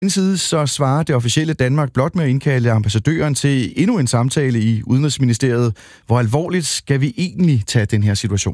På den side så svarer det officielle Danmark blot med at indkalde ambassadøren til endnu en samtale i Udenrigsministeriet. Hvor alvorligt skal vi egentlig tage den her situation?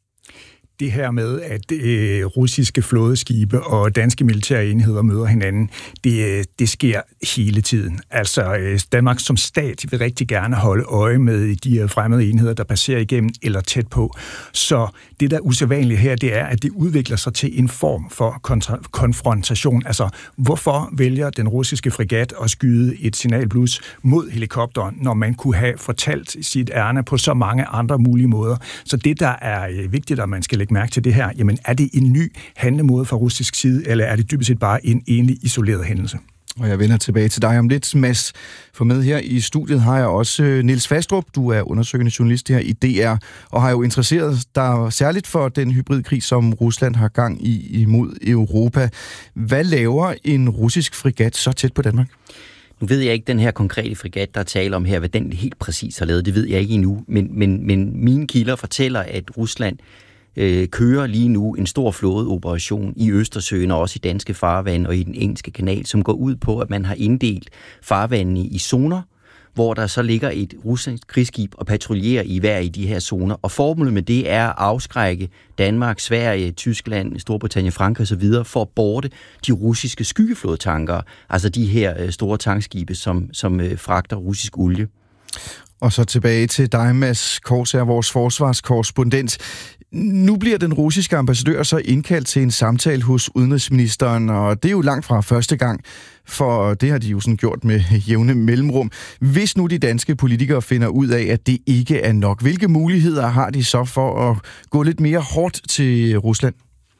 Det her med, at russiske flådeskibe og danske militære enheder møder hinanden, det sker hele tiden. Altså, Danmark som stat vil rigtig gerne holde øje med de fremmede enheder, der passerer igennem eller tæt på. Så det, der er usædvanligt her, det er, at det udvikler sig til en form for konfrontation. Altså, hvorfor vælger den russiske fregat at skyde et signalblus mod helikopteren, når man kunne have fortalt sit ærne på så mange andre mulige måder? Så det, der er vigtigt, at man skal lægge mærke til det her, jamen er det en ny handlemåde fra russisk side, eller er det dybest set bare en enlig isoleret hændelse? Og jeg vender tilbage til dig om lidt, Mads. For med her i studiet har jeg også Niels Fastrup. Du er undersøgende journalist her i DR, og har jo interesseret dig særligt for den hybridkrig, som Rusland har gang i imod Europa. Hvad laver en russisk fregat så tæt på Danmark? Nu ved jeg ikke, den her konkrete fregat, der taler om her, hvad den helt præcis har lavet. Det ved jeg ikke endnu. Men mine kilder fortæller, at Rusland kører lige nu en stor flådeoperation i Østersøen og også i danske farvande og i den engelske kanal, som går ud på, at man har inddelt farvandene i zoner, hvor der så ligger et russisk krigsskib og patruljerer i hver i de her zoner. Og formålet med det er at afskrække Danmark, Sverige, Tyskland, Storbritannien, Frankrig osv. for at borte de russiske skyggeflådetanker, altså de her store tankskibe, som fragter russisk olie. Og så tilbage til dig, Mads Korsager, vores forsvarskorrespondent. Nu bliver den russiske ambassadør så indkaldt til en samtale hos udenrigsministeren, og det er jo langt fra første gang, for det har de jo sådan gjort med jævne mellemrum. Hvis nu de danske politikere finder ud af, at det ikke er nok, hvilke muligheder har de så for at gå lidt mere hårdt til Rusland?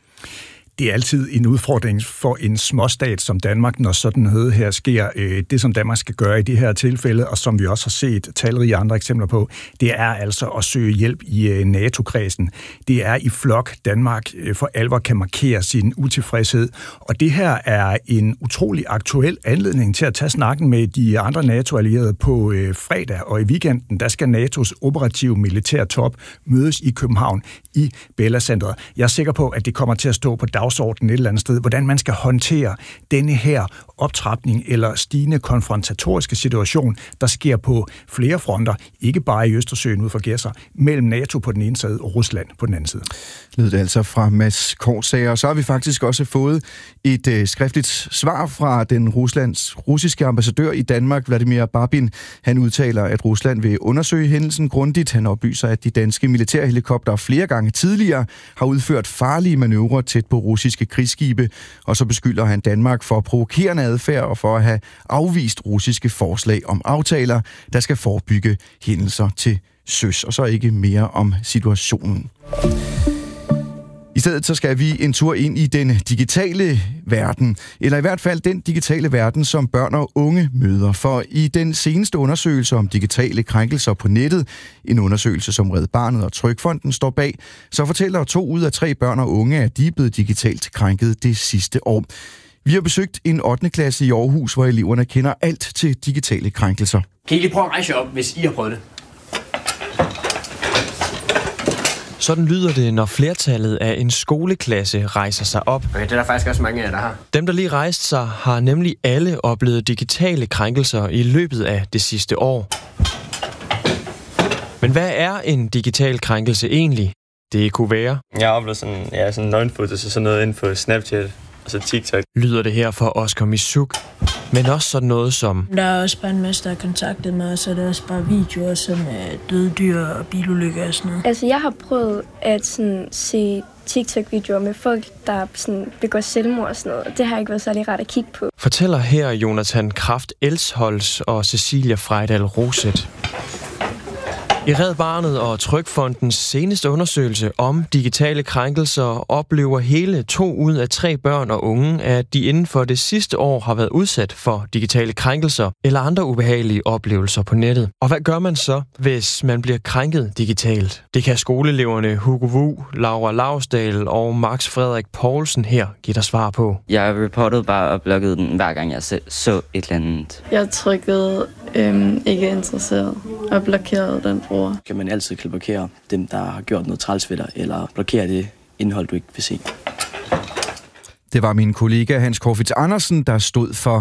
Det er altid en udfordring for en småstat som Danmark, når sådan noget her sker. Det, som Danmark skal gøre i de her tilfælde, og som vi også har set talrige andre eksempler på, det er altså at søge hjælp i NATO-kredsen. Det er i flok, Danmark for alvor kan markere sin utilfredshed. Og det her er en utrolig aktuel anledning til at tage snakken med de andre NATO-allierede på fredag. Og i weekenden, der skal NATO's operative militærtop mødes i København i Bella Centret. Jeg er sikker på, at det kommer til at stå på dagsordenen et eller andet sted, hvordan man skal håndtere denne her optrapning eller stigende konfrontatoriske situation, der sker på flere fronter, ikke bare i Østersøen ud for Gedser, mellem NATO på den ene side og Rusland på den anden side. Lød det altså fra Mads Korsager, og så har vi faktisk også fået et skriftligt svar fra den russiske ambassadør i Danmark, Vladimir Babin. Han udtaler, at Rusland vil undersøge hændelsen grundigt. Han oplyser, at de danske militærhelikoptere flere gange tidligere har udført farlige manøvrer tæt på russiske krigsskibe, og så beskylder han Danmark for provokerende adfærd og for at have afvist russiske forslag om aftaler, der skal forebygge hændelser til søs, og så ikke mere om situationen. I stedet så skal vi en tur ind i den digitale verden, eller i hvert fald den digitale verden, som børn og unge møder. For i den seneste undersøgelse om digitale krænkelser på nettet, en undersøgelse som Red Barnet og Trygfonden står bag, så fortæller 2 ud af 3 børn og unge, at de er blevet digitalt krænket det sidste år. Vi har besøgt en 8. klasse i Aarhus, hvor eleverne kender alt til digitale krænkelser. Kan I lige prøve at rejse op, hvis I har prøvet det? Sådan lyder det, når flertallet af en skoleklasse rejser sig op. Okay, det er der faktisk også mange af jer, der har. Dem, der lige rejste sig, har nemlig alle oplevet digitale krænkelser i løbet af det sidste år. Men hvad er en digital krænkelse egentlig? Det kunne være. Jeg har oplevet sådan nøgenfotos og sådan noget inden for Snapchat og så TikTok. Lyder det her for Oscar Misuk. Men også sådan noget som... Der er også bare en masse, der har kontaktet mig, og så er der også bare videoer som døde dyr og bilulykker og sådan noget. Altså, jeg har prøvet at se TikTok-videoer med folk, der begår selvmord og sådan noget. Det har ikke været særlig rart at kigge på. Fortæller her Jonathan Kraft Elsholz og Cecilia Frejdal Roset. I Red Barnet og Trygfondens seneste undersøgelse om digitale krænkelser oplever hele 2 ud af 3 børn og unge, at de inden for det sidste år har været udsat for digitale krænkelser eller andre ubehagelige oplevelser på nettet. Og hvad gør man så, hvis man bliver krænket digitalt? Det kan skoleeleverne Hugo Wu, Laura Lausdal og Max Frederik Poulsen her give dig svar på. Jeg reportede bare og blokkede den, hver gang jeg så et eller andet. Jeg trykkede ikke interesseret og blokerede den bruger. Kan man altid blokere dem, der har gjort noget træls ved dig, eller blokere det indhold, du ikke vil se. Det var min kollega Hans Corfitz Andersen, der stod for